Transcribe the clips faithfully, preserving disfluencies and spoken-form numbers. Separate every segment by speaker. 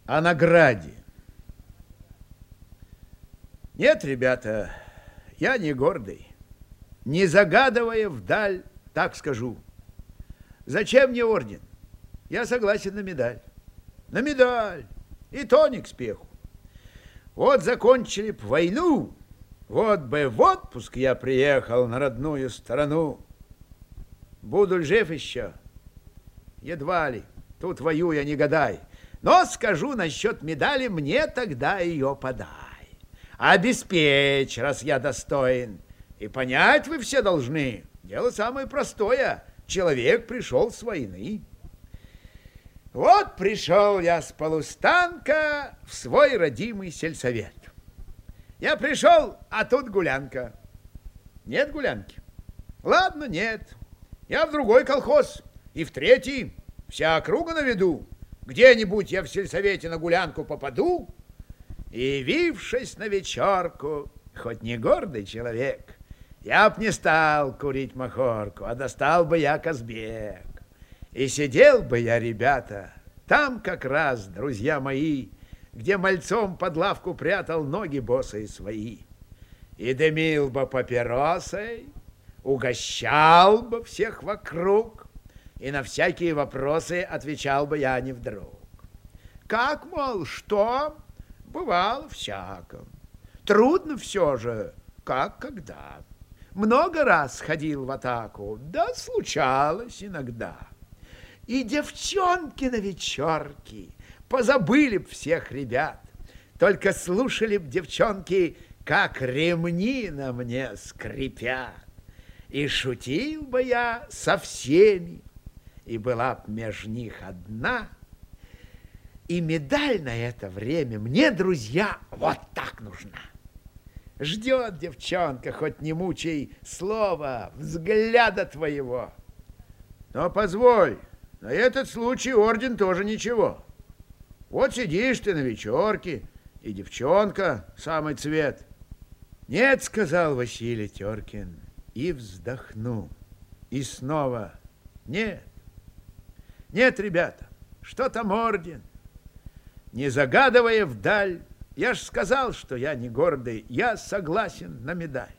Speaker 1: О награде. Нет, ребята, я не гордый. Не загадывая вдаль, так скажу. Зачем мне орден? Я согласен на медаль. На медаль. И то не к спеху. Вот закончили б войну, вот бы в отпуск я приехал на родную сторону. Буду ли жив еще? Едва ли. Тут воюя не гадай. Но скажу насчет медали, мне тогда ее подай. Обеспечь, раз я достоин. И понять вы все должны. Дело самое простое. Человек пришел с войны. Вот пришел я с полустанка в свой родимый сельсовет. Я пришел, а тут гулянка. Нет гулянки? Ладно, нет. Я в другой колхоз. И в третий. Вся округа на виду. Где-нибудь я в сельсовете на гулянку попаду, и, явившись на вечерку, хоть не гордый человек, я б не стал курить махорку, а достал бы я Казбек. И сидел бы я, ребята, там как раз, друзья мои, где мальцом под лавку прятал ноги босые свои. И дымил бы папиросой, угощал бы всех вокруг, и на всякие вопросы отвечал бы я не вдруг. Как, мол, что? Бывало всяко. Трудно все же, как когда. Много раз ходил в атаку, да случалось иногда. И девчонки на вечерке позабыли б всех ребят. Только слушали б девчонки, как ремни на мне скрипят. И шутил бы я со всеми, и была б меж них одна. И медаль на это время мне, друзья, вот так нужна. Ждет девчонка, хоть не мучай, слова, взгляда твоего. Но позволь, на этот случай орден тоже ничего. Вот сидишь ты на вечерке, и девчонка самый цвет. Нет, сказал Василий Теркин, и вздохнул. И снова нет. Нет, ребята, что там орден? Не загадывая вдаль, я ж сказал, что я не гордый, я согласен на медаль.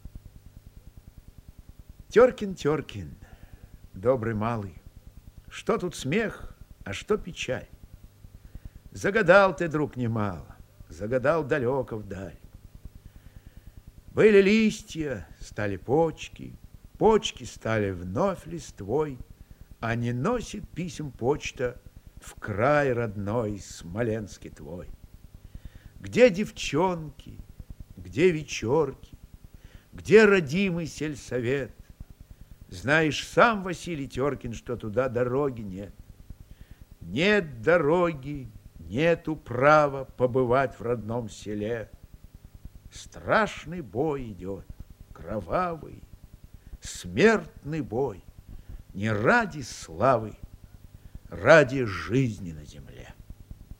Speaker 1: Теркин, Теркин, добрый малый, что тут смех, а что печаль? Загадал ты, друг, немало, загадал далеко вдаль. Были листья, стали почки, почки стали вновь листвой, а не носит писем почта в край родной Смоленский твой. Где девчонки, где вечерки, где родимый сельсовет? Знаешь сам, Василий Теркин, что туда дороги нет. Нет дороги, нету права побывать в родном селе. Страшный бой идет, кровавый, смертный бой. Не ради славы, ради жизни на земле.